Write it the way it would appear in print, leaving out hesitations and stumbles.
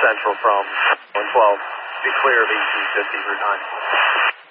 Central from 112. Be clear of 1850 Route 9.